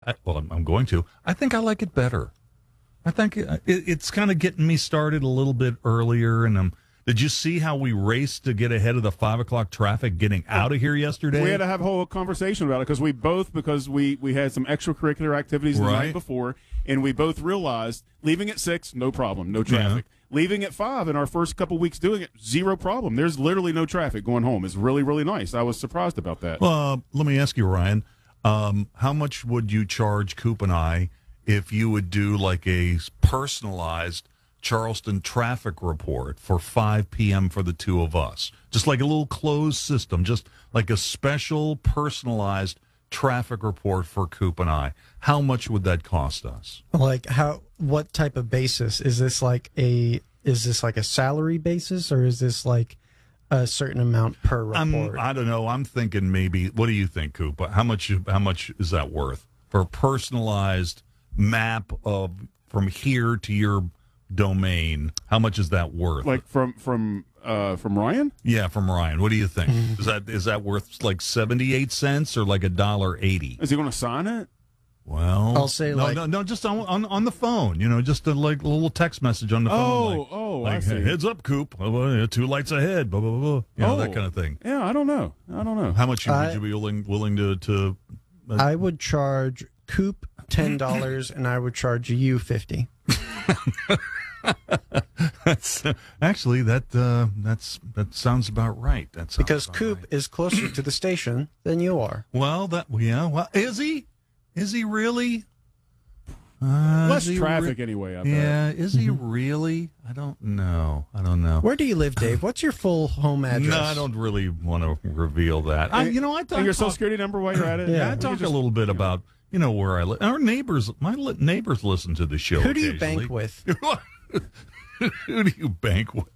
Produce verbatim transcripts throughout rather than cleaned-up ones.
I, well, I'm, I'm going to. I think I like it better. I think it, it's kind of getting me started a little bit earlier, and I'm. Did you see how we raced to get ahead of the five o'clock traffic getting out of here yesterday? We had to have a whole conversation about it because we both because we, we had some extracurricular activities the right. night before, and we both realized leaving at six, no problem, no traffic. Yeah. Leaving at five in our first couple weeks doing it, zero problem. There's literally no traffic going home. It's really, really nice. I was surprised about that. Well, uh, let me ask you, Ryan, um, how much would you charge Coop and I if you would do like a personalized Charleston traffic report for five p.m. for the two of us? Just like a little closed system, just like a special personalized traffic report for Coop and I. How much would that cost us? Like how? What type of basis is this? Like a is this like a salary basis, or is this like a certain amount per report? I'm, I don't know. I'm thinking maybe. What do you think, Coop? How much? How much is that worth for a personalized map of from here to your domain? How much is that worth? Like from from uh, from Ryan? Yeah, from Ryan. What do you think? is that is that worth like seventy-eight cents or like a dollar eighty? Is he going to sign it? Well, I'll say no, like no, no, just on, on on the phone. You know, just a like a little text message on the phone. Oh, like, oh, like I see. Heads up, Coop. Uh, Two lights ahead. Blah blah blah. You know, oh, that kind of thing. Yeah, I don't know. I don't know. How much I, would you be willing willing to to? Uh, I would charge Coop ten dollars, and I would charge you fifty. That's uh, actually that uh, that's that sounds about right. That sounds because about Coop right. is closer to the station than you are. Well, that yeah. Well, is he? Is he really? Uh, Less is he traffic re- anyway. I bet. Yeah. Is he really? I don't know. I don't know. Where do you live, Dave? What's your full home address? No, I don't really want to reveal that. I, you know, I talk, And your social security number while you're at it. Yeah, yeah, I we talk just, a little bit about you know where I live. Our neighbors, my li- neighbors, listen to the show. Who do you bank with? Who do you bank with?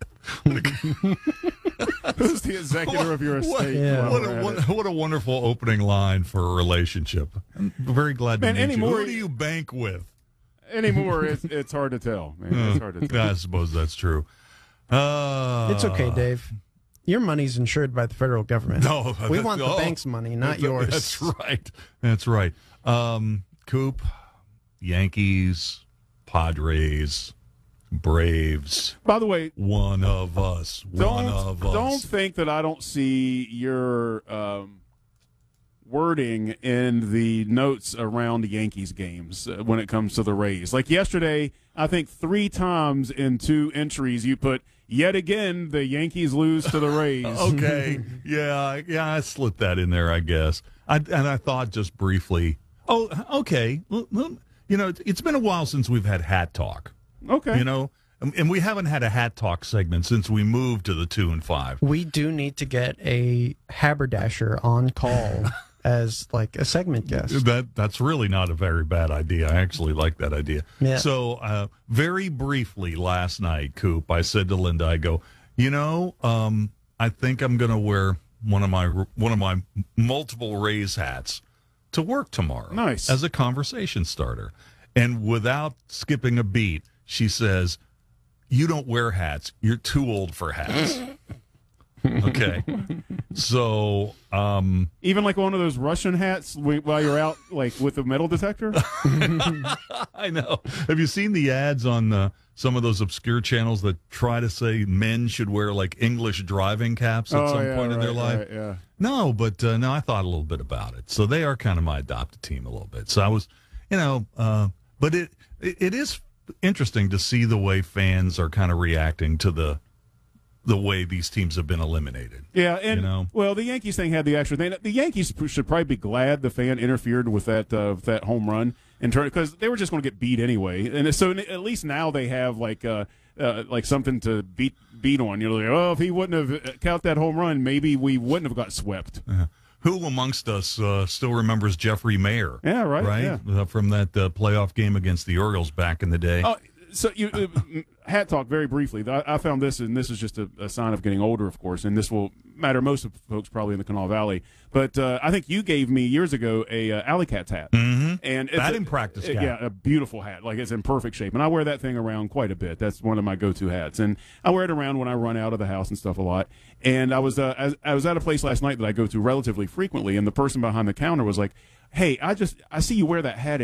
Who's the executor of your What, estate? Yeah. what, a, what, what a wonderful opening line for a relationship. I'm very glad to Man, meet anymore- you. Who do you bank with? Anymore, it's it's hard to tell. Man. It's hard to tell. I suppose that's true. Uh, It's okay, Dave. Your money's insured by the federal government. No, we that- want the oh, bank's money, not that- yours. That's right. That's right. Um, Coop, Yankees, Padres, Braves. By the way, One of us. One don't of us. don't think that I don't see your um, wording in the notes around the Yankees games uh, when it comes to the Rays. Like yesterday, I think three times in two entries you put, yet again, the Yankees lose to the Rays. Okay. yeah, yeah, I slipped that in there, I guess. I, and I thought just briefly, oh, okay. Well, well, you know, it's been a while since we've had Hat Talk. Okay. You know, and we haven't had a Hat Talk segment since we moved to the two and five. We do need to get a haberdasher on call as like a segment guest. That that's really not a very bad idea. I actually like that idea. Yeah. So, uh, very briefly last night, Coop, I said to Linda, I go, you know, um, I think I'm going to wear one of my one of my multiple Rays hats to work tomorrow. Nice. As a conversation starter. And without skipping a beat, she says, "You don't wear hats. You're too old for hats." Okay. So, um, Even like one of those Russian hats wi- while you're out, like with a metal detector. I know. Have you seen the ads on uh, some of those obscure channels that try to say men should wear like English driving caps at oh, some yeah, point in right, their life? right, yeah. No, but uh, no, I thought a little bit about it. So they are kind of my adopted team a little bit. So I was, you know, uh, but it, it it is interesting to see the way fans are kind of reacting to the the way these teams have been eliminated. Yeah, and You know? well, the Yankees thing had the extra thing. The Yankees should probably be glad the fan interfered with that uh, with that home run and turn because they were just going to get beat anyway. And so at least now they have like uh, uh, like something to beat beat on. You're like, oh, if he wouldn't have count that home run, maybe we wouldn't have got swept. Uh, who amongst us uh, still remembers Jeffrey Mayer? Yeah, right. Right Yeah. uh, from that uh, playoff game against the Orioles back in the day. Oh, so you uh, hat talk very briefly. I, I found this, and this is just a, a sign of getting older, of course, and this will matter most of folks probably in the Kanawha Valley. But uh, I think you gave me years ago a uh, Alley Cats hat, mm-hmm. and it's Batting a, practice uh, hat. Yeah, a beautiful hat. Like it's in perfect shape, and I wear that thing around quite a bit. That's one of my go-to hats, and I wear it around when I run out of the house and stuff a lot. And I was uh, I, I was at a place last night that I go to relatively frequently, and the person behind the counter was like, hey, I just I see you wear that hat